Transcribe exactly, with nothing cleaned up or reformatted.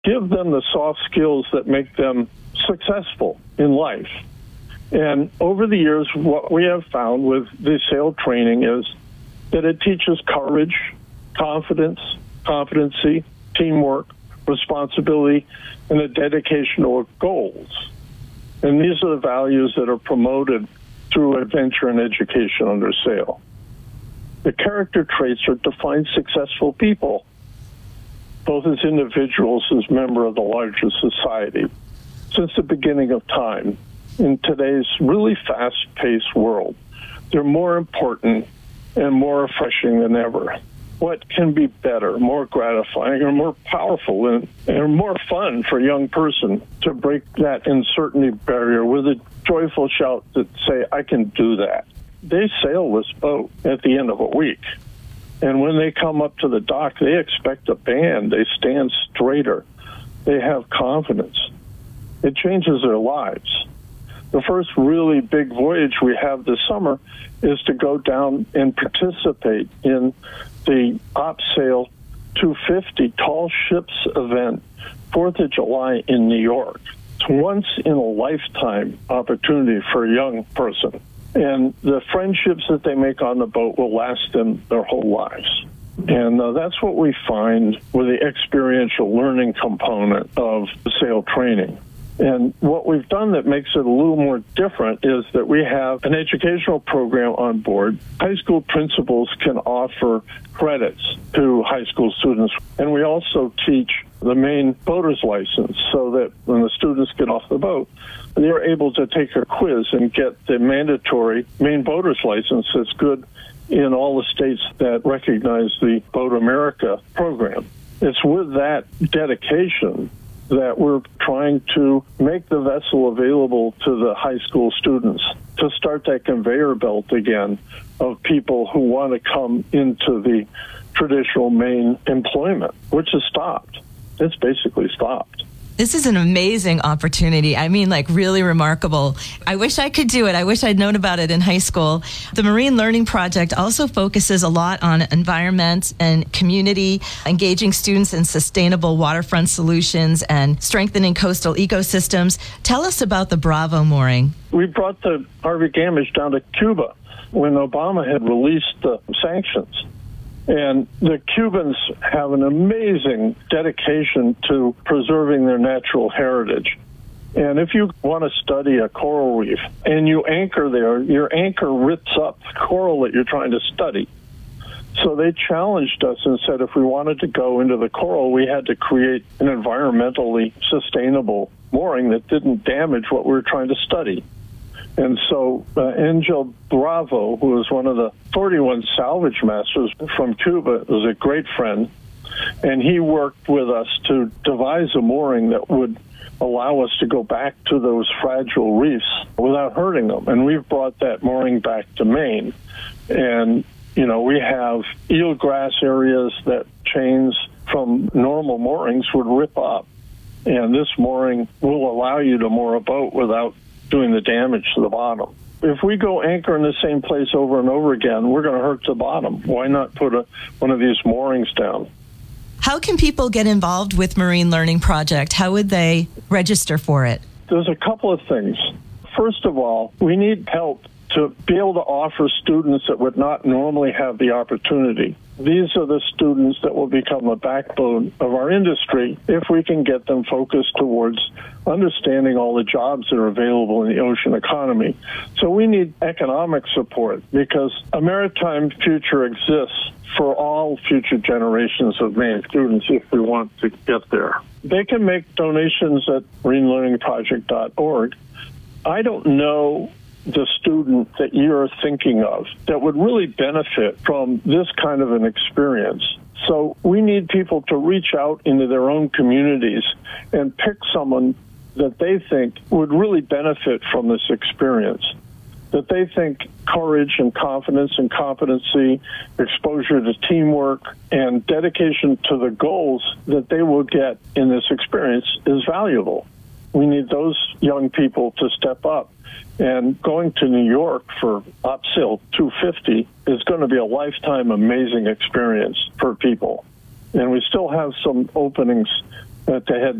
give them the soft skills that make them successful in life. And over the years, what we have found with the SAIL training is that it teaches courage, confidence, competency, teamwork, responsibility, and a dedication to goals. And these are the values that are promoted through adventure and education under SAIL. The character traits that define successful people, both as individuals as members of the larger society. Since the beginning of time, in today's really fast-paced world, they're more important and more refreshing than ever. What can be better, more gratifying, or more powerful, and, and more fun for a young person to break that uncertainty barrier with a joyful shout that say, I can do that. They sail this boat at the end of a week. And when they come up to the dock, they expect a band. They stand straighter. They have confidence. It changes their lives. The first really big voyage we have this summer is to go down and participate in the OpSail two fifty Tall Ships event, fourth of July in New York. It's once in a lifetime opportunity for a young person. And the friendships that they make on the boat will last them their whole lives. And uh, that's what we find with the experiential learning component of the SAIL training. And what we've done that makes it a little more different is that we have an educational program on board. High school principals can offer credits to high school students. And we also teach the Maine boater's license so that when the students get off the boat, they're able to take a quiz and get the mandatory Maine boater's license that's good in all the states that recognize the Boat America program. It's with that dedication that we're trying to make the vessel available to the high school students to start that conveyor belt again of people who want to come into the traditional Maine employment, which has stopped. It's basically stopped. This is an amazing opportunity. I mean, like, really remarkable. I wish I could do it. I wish I'd known about it in high school. The Marine Learning Project also focuses a lot on environment and community, engaging students in sustainable waterfront solutions and strengthening coastal ecosystems. Tell us about the Bravo mooring. We brought the Harvey Gamage down to Cuba when Obama had released the sanctions. And the Cubans have an amazing dedication to preserving their natural heritage. And if you want to study a coral reef and you anchor there, your anchor rips up the coral that you're trying to study. So they challenged us and said if we wanted to go into the coral, we had to create an environmentally sustainable mooring that didn't damage what we were trying to study. And so uh, Angel Bravo, who was one of the forty-one salvage masters from Cuba, was a great friend, and he worked with us to devise a mooring that would allow us to go back to those fragile reefs without hurting them. And we've brought that mooring back to Maine. And, you know, we have eelgrass areas that chains from normal moorings would rip up. And this mooring will allow you to moor a boat without doing the damage to the bottom. If we go anchor in the same place over and over again, we're going to hurt the bottom. Why not put a, one of these moorings down? How can people get involved with Marine Learning Project? How would they register for it? There's a couple of things. First of all, we need help to be able to offer students that would not normally have the opportunity. These are the students that will become the backbone of our industry if we can get them focused towards understanding all the jobs that are available in the ocean economy. So we need economic support because a maritime future exists for all future generations of Maine students if we want to get there. They can make donations at marine learning project dot org. I don't know the student that you're thinking of that would really benefit from this kind of an experience. So we need people to reach out into their own communities and pick someone that they think would really benefit from this experience, that they think courage and confidence and competency, exposure to teamwork, and dedication to the goals that they will get in this experience is valuable. We need those young people to step up. And going to New York for OpSail two fifty is going to be a lifetime amazing experience for people. And we still have some openings uh, to head